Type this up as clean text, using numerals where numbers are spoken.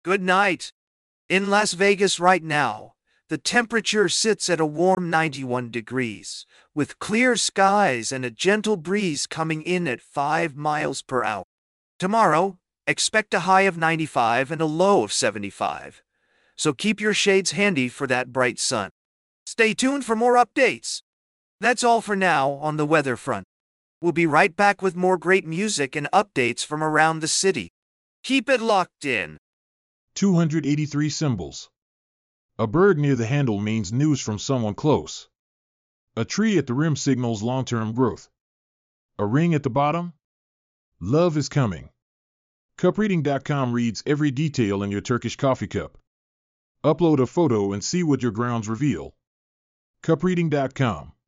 Good night. In Las Vegas right now, the temperature sits at a warm 91 degrees, with clear skies and a gentle breeze coming in at 5 miles per hour. Tomorrow, expect a high of 95 and a low of 75. So keep your shades handy for that bright sun. Stay tuned for more updates. That's all for now on the weather front. We'll be right back with more great music and updates from around the city. Keep it locked in. 283 symbols. A bird near the handle means news from someone close. A tree at the rim signals long-term growth. A ring at the bottom? Love is coming. Cupreading.com reads every detail in your Turkish coffee cup. Upload a photo and see what your grounds reveal. Cupreading.com